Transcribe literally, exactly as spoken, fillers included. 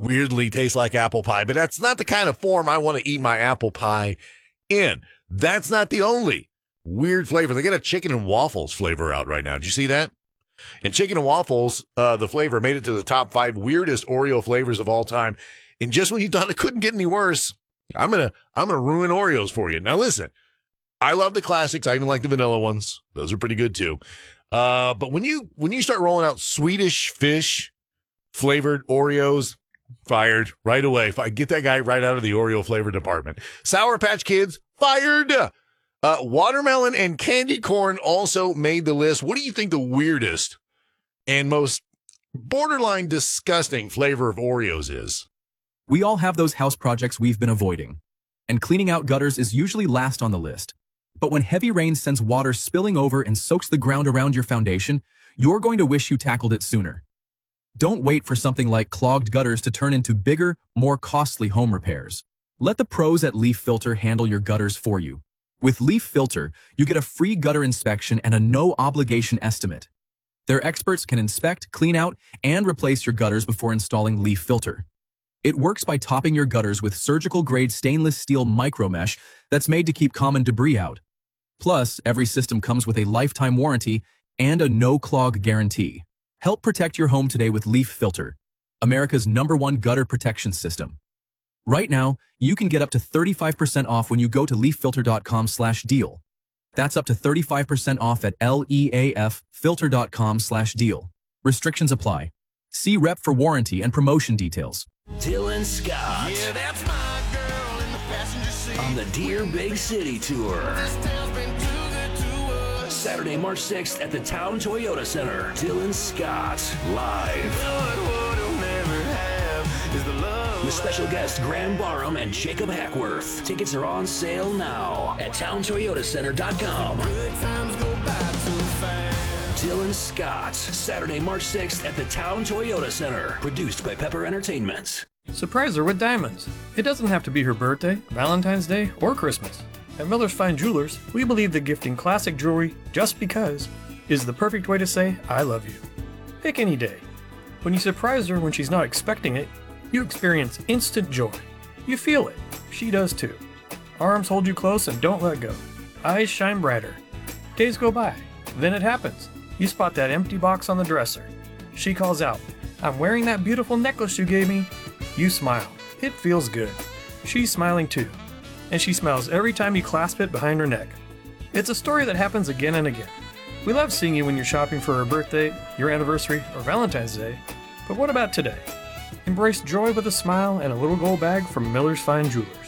weirdly taste like apple pie, but that's not the kind of form I want to eat my apple pie in. That's not the only weird flavor. They got a chicken and waffles flavor out right now. Did you see that? And chicken and waffles, uh, the flavor made it to the top five weirdest Oreo flavors of all time. And just when you thought it couldn't get any worse, I'm gonna I'm gonna ruin Oreos for you. Now listen, I love the classics. I even like the vanilla ones. Those are pretty good too. Uh, but when you when you start rolling out Swedish fish flavored Oreos, fired right away. If I get that guy right out of the Oreo flavor department. Sour Patch Kids, fired. Uh, watermelon and candy corn also made the list. What do you think the weirdest and most borderline disgusting flavor of Oreos is? We all have those house projects we've been avoiding, and cleaning out gutters is usually last on the list. But when heavy rain sends water spilling over and soaks the ground around your foundation, you're going to wish you tackled it sooner. Don't wait for something like clogged gutters to turn into bigger, more costly home repairs. Let the pros at Leaf Filter handle your gutters for you. With Leaf Filter, you get a free gutter inspection and a no-obligation estimate. Their experts can inspect, clean out, and replace your gutters before installing Leaf Filter. It works by topping your gutters with surgical-grade stainless steel micromesh that's made to keep common debris out. Plus, every system comes with a lifetime warranty and a no-clog guarantee. Help protect your home today with Leaf Filter, America's number one gutter protection system. Right now, you can get up to thirty-five percent off when you go to leaf filter dot com slash deal. That's up to thirty-five percent off at leaf filter dot com slash deal. Restrictions apply. See rep for warranty and promotion details. Dylan Scott. Yeah, that's my girl in the passenger seat. On the Dear Big City Tour. This town's been too good to us. Saturday, March sixth at the Town Toyota Center. Dylan Scott live. But what we'll never have is the love. With special guests Graham Barham and Jacob Hackworth. Tickets are on sale now at town toyota center dot com. Good times go by too fast. Dylan Scott, Saturday, March sixth at the Town Toyota Center. Produced by Pepper Entertainment. Surprise her with diamonds. It doesn't have to be her birthday, Valentine's Day, or Christmas. At Miller's Fine Jewelers, we believe that gifting classic jewelry just because is the perfect way to say I love you. Pick any day. When you surprise her when she's not expecting it, you experience instant joy. You feel it. She does too. Arms hold you close and don't let go. Eyes shine brighter. Days go by. Then it happens. You spot that empty box on the dresser. She calls out, "I'm wearing that beautiful necklace you gave me." You smile. It feels good. She's smiling too. And she smiles every time you clasp it behind her neck. It's a story that happens again and again. We love seeing you when you're shopping for her birthday, your anniversary, or Valentine's Day. But what about today? Embrace joy with a smile and a little gold bag from Miller's Fine Jewelers.